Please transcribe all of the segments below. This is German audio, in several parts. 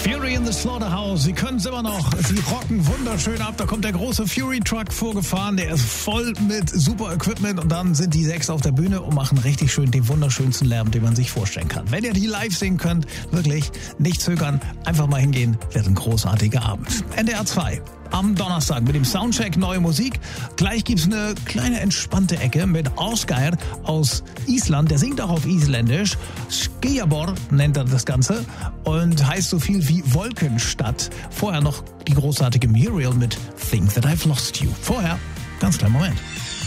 Fury in the Slaughterhouse, sie können es immer noch, sie rocken wunderschön ab, da kommt der große Fury-Truck vorgefahren, der ist voll mit super Equipment und dann sind die 6 auf der Bühne und machen richtig schön den wunderschönsten Lärm, den man sich vorstellen kann. Wenn ihr die live sehen könnt, wirklich nicht zögern, einfach mal hingehen, wird ein großartiger Abend. NDR 2. Am Donnerstag mit dem Soundcheck neue Musik. Gleich gibt's eine kleine entspannte Ecke mit Ásgeir aus Island. Der singt auch auf Isländisch. Skýabor nennt er das Ganze und heißt so viel wie Wolkenstadt. Vorher noch die großartige Muriel mit Think That I've Lost You. Vorher, ganz kleinen Moment.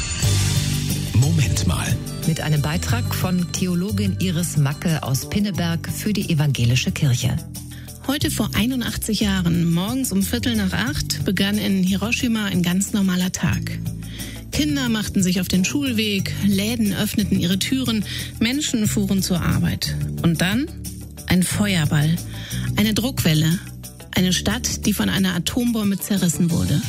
Moment mal. Mit einem Beitrag von Theologin Iris Macke aus Pinneberg für die Evangelische Kirche. Heute vor 81 Jahren, morgens um 7:45, begann in Hiroshima ein ganz normaler Tag. Kinder machten sich auf den Schulweg, Läden öffneten ihre Türen, Menschen fuhren zur Arbeit. Und dann ein Feuerball, eine Druckwelle, eine Stadt, die von einer Atombombe zerrissen wurde.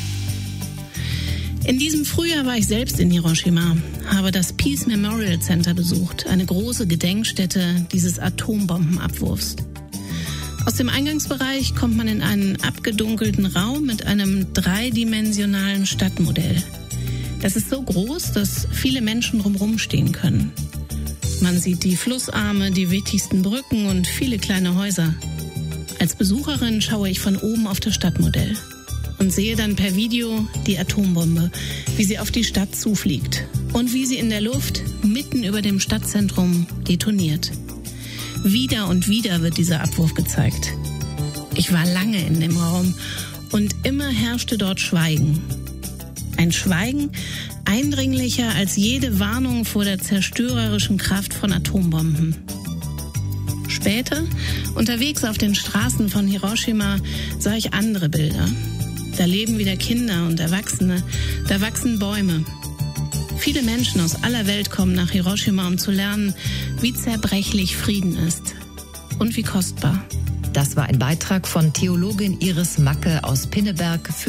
In diesem Frühjahr war ich selbst in Hiroshima, habe das Peace Memorial Center besucht, eine große Gedenkstätte dieses Atombombenabwurfs. Aus dem Eingangsbereich kommt man in einen abgedunkelten Raum mit einem dreidimensionalen Stadtmodell. Das ist so groß, dass viele Menschen drumherum stehen können. Man sieht die Flussarme, die wichtigsten Brücken und viele kleine Häuser. Als Besucherin schaue ich von oben auf das Stadtmodell und sehe dann per Video die Atombombe, wie sie auf die Stadt zufliegt und wie sie in der Luft mitten über dem Stadtzentrum detoniert. Wieder und wieder wird dieser Abwurf gezeigt. Ich war lange in dem Raum und immer herrschte dort Schweigen. Ein Schweigen eindringlicher als jede Warnung vor der zerstörerischen Kraft von Atombomben. Später, unterwegs auf den Straßen von Hiroshima, sah ich andere Bilder. Da leben wieder Kinder und Erwachsene, da wachsen Bäume. Viele Menschen aus aller Welt kommen nach Hiroshima, um zu lernen, wie zerbrechlich Frieden ist und wie kostbar. Das war ein Beitrag von Theologin Iris Macke aus Pinneberg für